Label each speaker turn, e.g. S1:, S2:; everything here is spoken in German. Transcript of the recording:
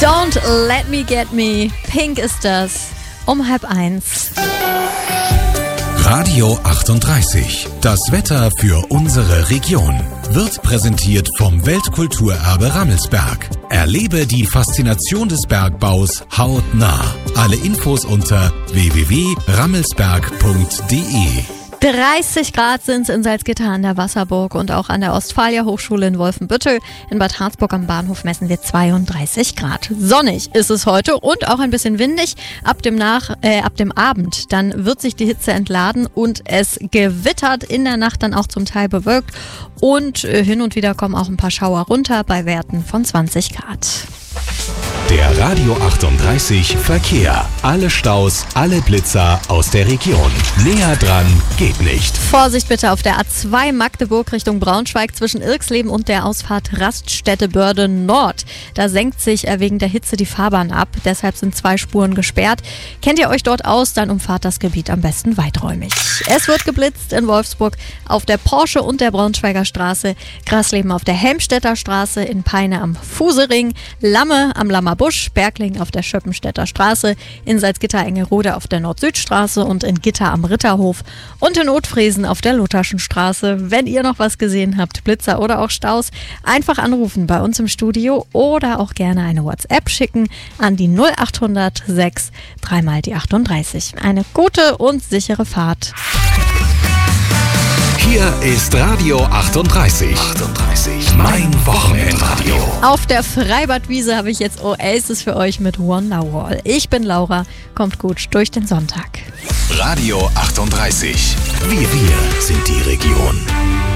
S1: Don't Let Me Get Me. Pink ist das. Um 12:30.
S2: Radio 38. Das Wetter für unsere Region. Wird präsentiert vom Weltkulturerbe Rammelsberg. Erlebe die Faszination des Bergbaus hautnah. Alle Infos unter www.rammelsberg.de.
S1: 30 Grad sind es in Salzgitter an der Wasserburg und auch an der Ostfalia-Hochschule in Wolfenbüttel. In Bad Harzburg am Bahnhof messen wir 32 Grad. Sonnig ist es heute und auch ein bisschen windig. Ab dem Abend, dann wird sich die Hitze entladen und es gewittert, in der Nacht dann auch zum Teil bewölkt. Und hin und wieder kommen auch ein paar Schauer runter bei Werten von 20 Grad.
S2: Der Radio 38 Verkehr. Alle Staus, alle Blitzer aus der Region. Näher dran geht nicht.
S1: Vorsicht bitte auf der A2 Magdeburg Richtung Braunschweig zwischen Irksleben und der Ausfahrt Raststätte Börde Nord. Da senkt sich wegen der Hitze die Fahrbahn ab. Deshalb sind 2 Spuren gesperrt. Kennt ihr euch dort aus, dann umfahrt das Gebiet am besten weiträumig. Es wird geblitzt in Wolfsburg auf der Porsche und der Braunschweiger Straße. Grasleben auf der Helmstedter Straße, in Peine am Fusering, Lamme am Lammerbusch, Bergling auf der Schöppenstädter Straße, in Salzgitter-Engelrode auf der Nord-Süd-Straße und in Gitter am Ritterhof und in Othfriesen auf der Lutherschen Straße. Wenn ihr noch was gesehen habt, Blitzer oder auch Staus, einfach anrufen bei uns im Studio oder auch gerne eine WhatsApp schicken an die 0800 6 3 mal die 38. Eine gute und sichere Fahrt.
S2: Hier ist Radio 38. Mein Wochenendradio.
S1: Auf der Freibadwiese habe ich jetzt Oasis für euch mit Wonderwall. Ich bin Laura, kommt gut durch den Sonntag.
S2: Radio 38. Wir sind die Region.